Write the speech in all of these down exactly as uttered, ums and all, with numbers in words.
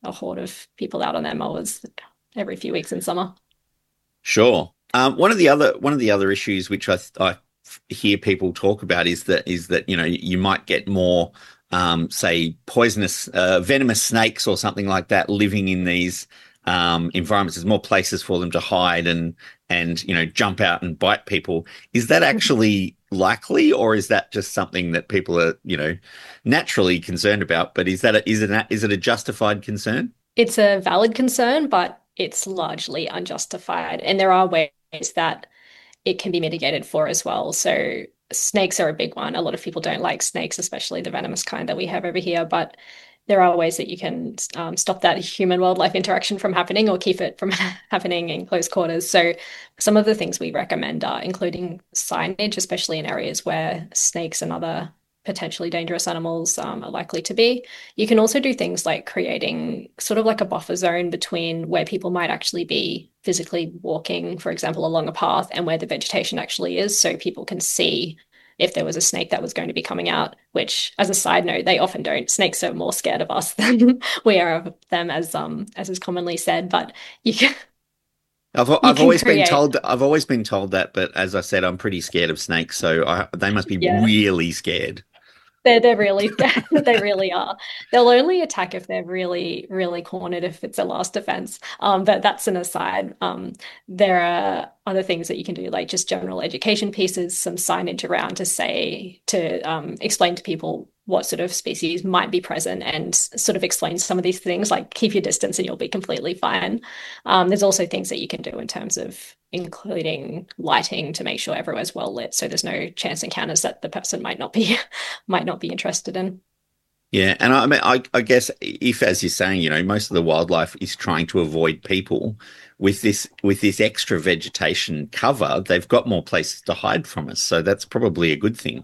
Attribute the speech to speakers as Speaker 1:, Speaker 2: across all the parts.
Speaker 1: a horde of people out on their mowers every few weeks in summer.
Speaker 2: Sure. Um, one of the other one of the other issues which I, I hear people talk about is that is that you know you might get more um, say poisonous uh, venomous snakes or something like that living in these um, environments. There's more places for them to hide and and you know jump out and bite people. Is that actually likely, or is that just something that people are you know naturally concerned about? But is that a, is it a, is it a justified concern?
Speaker 1: It's a valid concern, but it's largely unjustified. And there are ways that it can be mitigated for as well. So snakes are a big one. A lot of people don't like snakes, especially the venomous kind that we have over here, but there are ways that you can um, stop that human wildlife interaction from happening or keep it from happening in close quarters. So some of the things we recommend are including signage, especially in areas where snakes and other potentially dangerous animals um, are likely to be. You can also do things like creating sort of like a buffer zone between where people might actually be physically walking, for example, along a path and where the vegetation actually is, so people can see if there was a snake that was going to be coming out, which as a side note, they often don't. Snakes are more scared of us than we are of them, as um as is commonly said. But you can
Speaker 2: I've
Speaker 1: you
Speaker 2: I've
Speaker 1: can
Speaker 2: always been
Speaker 1: create
Speaker 2: told I've always been told that, but as I said, I'm pretty scared of snakes, so I, they must be
Speaker 1: yeah.
Speaker 2: really scared.
Speaker 1: They're they're really they really are. They'll only attack if they're really really cornered, if it's a last defense. Um, but that's an aside. Um, there are other things that you can do, like just general education pieces, some signage around to say to um, explain to people what sort of species might be present, and sort of explain some of these things, like keep your distance and you'll be completely fine. Um, there's also things that you can do in terms of including lighting to make sure everywhere's well lit, so there's no chance encounters that the person might not be might not be interested in.
Speaker 2: Yeah, and I mean, I, I guess if, as you're saying, you know, most of the wildlife is trying to avoid people, with this with this extra vegetation cover, they've got more places to hide from us, so that's probably a good thing.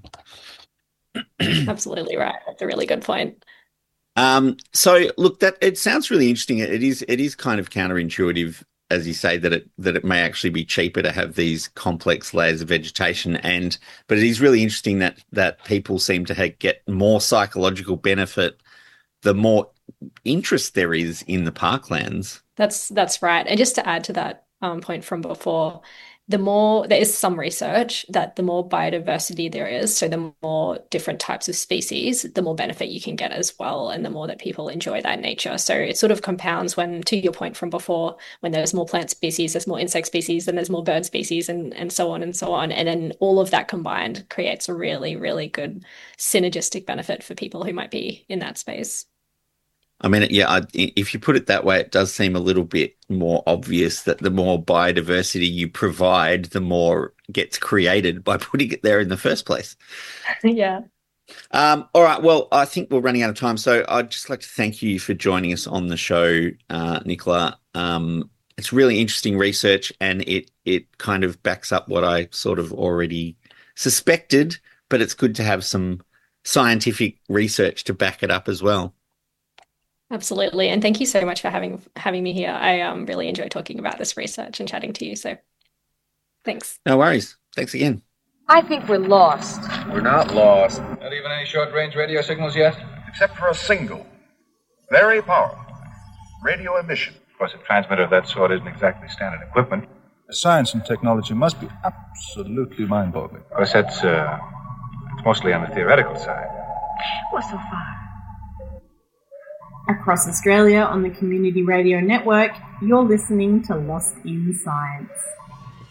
Speaker 1: Absolutely right. That's a really good point.
Speaker 2: Um, so look, that it sounds really interesting. It is it is kind of counterintuitive, as you say, that it that it may actually be cheaper to have these complex layers of vegetation, and but it is really interesting that that people seem to ha get more psychological benefit the more interest there is in the parklands.
Speaker 1: That's that's right. And just to add to that um, point from before, the more there is some research that the more biodiversity there is, so the more different types of species, the more benefit you can get as well, and the more that people enjoy that nature. So it sort of compounds when, to your point from before, when there's more plant species, there's more insect species, then there's more bird species, and and so on and so on. And then all of that combined creates a really, really good synergistic benefit for people who might be in that space.
Speaker 2: I mean, yeah, I, if you put it that way, it does seem a little bit more obvious that the more biodiversity you provide, the more gets created by putting it there in the first place.
Speaker 1: Yeah.
Speaker 2: Um, all right. Well, I think we're running out of time. So I'd just like to thank you for joining us on the show, uh, Nicola. Um, it's really interesting research, and it it kind of backs up what I sort of already suspected, but it's good to have some scientific research to back it up as well.
Speaker 1: Absolutely. And thank you so much for having having me here. I um, really enjoy talking about this research and chatting to you. So thanks.
Speaker 2: No worries. Thanks again.
Speaker 3: I think we're lost.
Speaker 4: We're not lost. Not even any short-range radio signals yet?
Speaker 5: Except for a single, very powerful radio emission.
Speaker 4: Of course, a transmitter of that sort isn't exactly standard equipment.
Speaker 6: The science and technology must be absolutely mind-boggling.
Speaker 4: Of course, that's, uh, it's mostly on the theoretical side.
Speaker 3: We're so far.
Speaker 7: Across Australia on the Community Radio Network, you're listening to Lost in Science.